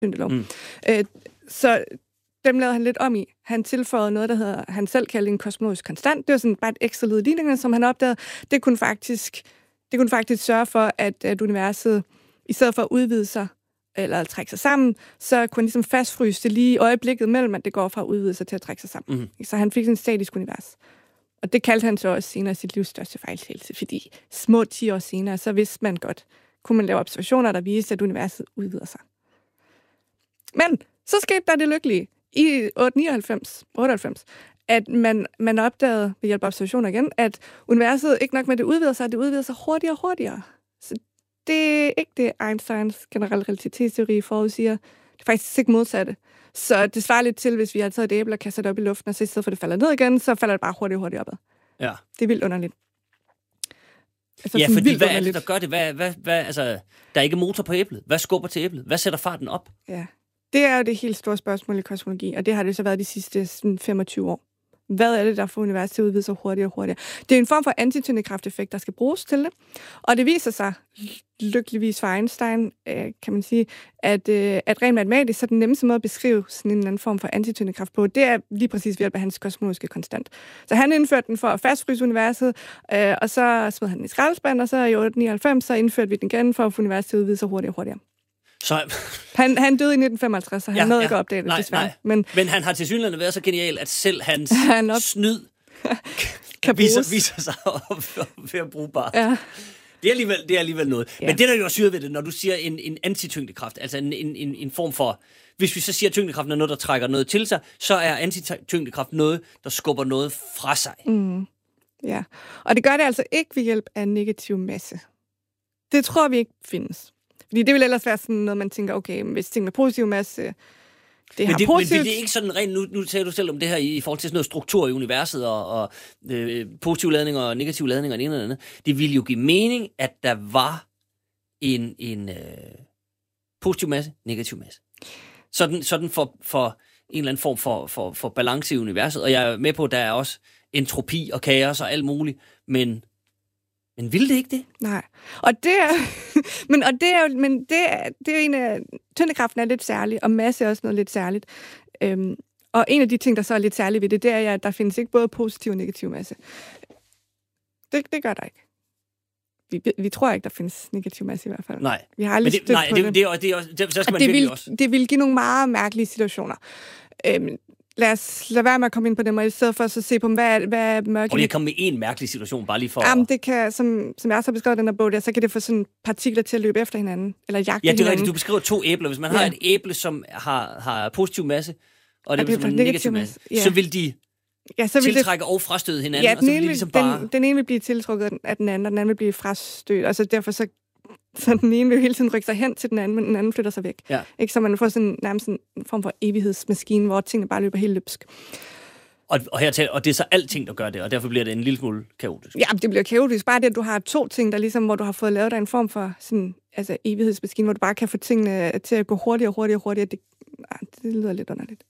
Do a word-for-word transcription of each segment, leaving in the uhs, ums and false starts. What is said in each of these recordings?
tyngdelov. Mm. Øh, så dem lavede han lidt om i. Han tilføjede noget, der hedder, han selv kaldte en kosmologisk konstant. Det var sådan bare et ekstra led i ligningen, som han opdagede. Det kunne faktisk, det kunne faktisk sørge for, at, at universet, i stedet for at udvide sig, eller trække sig sammen, så kunne han ligesom fastfryse det lige i øjeblikket mellem, at det går fra at udvide sig til at trække sig sammen. Mm. Så han fik sådan et statisk univers. Og det kaldte han så også senere sit livs største fejltagelse, fordi små ti år senere, så vidste man godt, kunne man lave observationer, der viste, at universet udvider sig. Men så skete der det lykkelige i otteoghalvfems, otteoghalvfems, at man, man opdagede ved hjælp af observationer igen, at universet ikke nok med det udvider sig, det udvider sig hurtigere og hurtigere. Så det er ikke det, Einsteins generelle relativitetsteori forudsiger. Det er faktisk ikke modsatte. Så det svarer lidt til, hvis vi har taget et æble og kastet det op i luften, og så i stedet for det falder ned igen, så falder det bare hurtigt og hurtigt opad. Ja. Det er vildt underligt. Altså, ja, fordi hvad er det, der gør det? Hvad, hvad, hvad, altså, der er ikke motor på æblet. Hvad skubber til æblet? Hvad sætter farten op? Ja, det er jo det helt store spørgsmål i kosmologi, og det har det så været de sidste sådan, femogtyve år. Hvad er det, der får universet til at udvide sig hurtigere og hurtigere? Det er en form for antityngdekrafteffekt, der skal bruges til det. Og det viser sig, lykkeligvis for Einstein, øh, kan man sige, at, øh, at rent matematisk, så den nemmeste måde at beskrive sådan en eller anden form for antityngdekraft på, det er lige præcis ved hjælp af hans kosmologiske konstant. Så han indførte den for at fastfryse universet, øh, og så smed han den i skraldespand, og så i otte nioghalvfems, så indførte vi den igen for at få universet til at udvide sig hurtigere og hurtigere. Så... Han, han døde i nitten femoghalvtreds, så han ja, nåede ja. ikke at opdage det, nej, desværre. Nej. Men, Men han har tilsyneladende været så genial, at selv hans han op... snyd kan viser, viser sig at være brugbar. Ja. Det er alligevel, det er alligevel noget. Ja. Men det, der jo er syret ved det, når du siger en, en antityngdekraft, altså en, en, en, en form for... Hvis vi så siger, at tyngdekraften er noget, der trækker noget til sig, så er antityngdekraft noget, der skubber noget fra sig. Mm. Ja, og det gør det altså ikke ved hjælp af negativ masse. Det tror vi ikke findes. Fordi det vil ellers være sådan noget, man tænker, okay, hvis ting med positiv masse, det har men det, positivt... Men det er ikke sådan rent, nu, nu taler du selv om det her i, i forhold til sådan noget struktur i universet, og, og øh, positive ladninger og negative ladninger og det ene eller andet. Det ville jo give mening, at der var en, en øh, positiv masse, negativ masse. Sådan, sådan for, for en eller anden form for, for, for balance i universet. Og jeg er med på, at der er også entropi og kaos og alt muligt, men... Men ville det ikke det? Nej. Og det er, men, og det er jo, men det er, det er en af, tyngdekraften er lidt særlig, og masse er også noget lidt særligt. Øhm, og en af de ting, der så er lidt særligt ved det, det er, at der findes ikke både positiv og negativ masse. Det, det gør der ikke. Vi, vi tror ikke, der findes negativ masse i hvert fald. Nej. Vi har aldrig men det, nej, det, det, det, er, det, er, det, så skal man det vil, også. Det vil give nogle meget mærkelige situationer. Øhm, Lad os lade være med at komme ind på dem, og i stedet for så se på, hvad er, hvad er mørke... Og jeg kommer med en mærkelig situation, bare lige for... Jamen, det kan, som, som jeg også har beskrevet i den her bog, der, så kan det få sådan partikler til at løbe efter hinanden, eller jagte hinanden. Ja, det er rigtigt. Du beskriver to æbler. Hvis man ja. har et æble, som har, har positiv masse, og det er som en negativ masse, ja. så vil de ja, så vil tiltrække det... og frastøde hinanden, ja, og så vil de ligesom bare... Den, den ene vil blive tiltrukket af den anden, og den anden vil blive frastødt, og så derfor så... Så den ene vil hele tiden rykke sig hen til den anden, men den anden flytter sig væk. Ja. Ikke? Så man får sådan, nærmest en form for evighedsmaskine, hvor tingene bare løber helt løbsk. Og, og, her til, og det er så alting, der gør det, og derfor bliver det en lille smule kaotisk. Ja, det bliver kaotisk. Bare det, at du har to ting, der ligesom, hvor du har fået lavet dig en form for sådan, altså, evighedsmaskine, hvor du bare kan få tingene til at gå hurtigere, hurtigere, hurtigere. Det, nej, det lyder lidt underligt.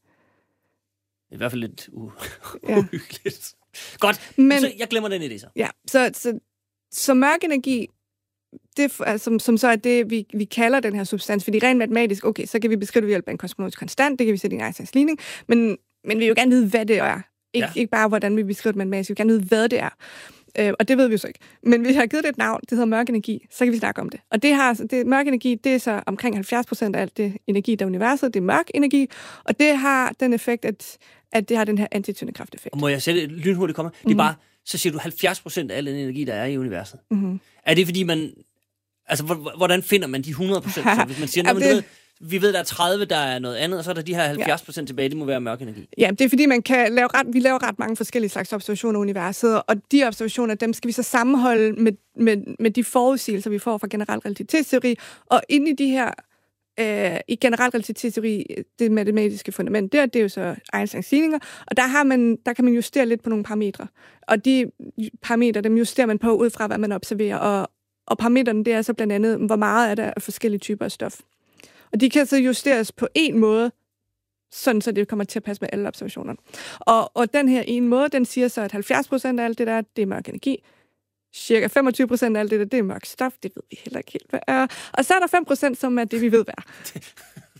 I hvert fald lidt u- ja. uhyggeligt. Godt, men, så jeg glemmer den idé så. Ja, så, så, så mørk energi, det, altså, som, som så er det, vi, vi kalder den her substans. Fordi rent matematisk, okay, så kan vi beskrive det ved hjælp af en kosmologisk konstant, det kan vi sætte i en Einsteins ligning, men, men vi vil jo gerne vide, hvad det er. Ikke, ja. ikke bare, hvordan vi beskriver det matematisk, vi vil gerne vide, hvad det er. Øh, og det ved vi jo så ikke. Men vi har givet det et navn, det hedder mørk energi, så kan vi snakke om det. Og det har, det, mørk energi, det er så omkring halvfjerds procent af alt det energi, der er universet, det er mørk energi, og det har den effekt, at, at det har den her antityngdekrafteffekt. Må jeg sætte et lynhurtigt komme? Mm-hmm. Det er bare, så siger du halvfjerds procent af al den energi, der er i universet. Mm-hmm. Er det fordi man... Altså, hvordan finder man de hundrede procent? Så hvis man siger, ja, det... ved, vi ved, der er tredive, der er noget andet, og så er der de her halvfjerds procent tilbage, det må være mørk energi. Ja, det er fordi, man kan lave ret, vi laver ret mange forskellige slags observationer i universet, og de observationer, dem skal vi så sammenholde med, med, med de forudsigelser, vi får fra generel relativitetsteori, og inde i de her, øh, i generel relativitetsteori, det matematiske fundament, der, det er jo så Einsteins ligninger, og der, har man, der kan man justere lidt på nogle parametre, og de parametre, dem justerer man på ud fra, hvad man observerer, og Og parametrene, det er så blandt andet, hvor meget er der af forskellige typer af stof. Og de kan så justeres på en måde, sådan så det kommer til at passe med alle observationerne. Og, og den her ene måde, den siger så, at halvfjerds procent af alt det der, det er mørk energi. Cirka femogtyve procent af alt det der, det er mørk stof. Det ved vi heller ikke helt, hvad er. Og så er der fem procent, som er det, vi ved, hvad er.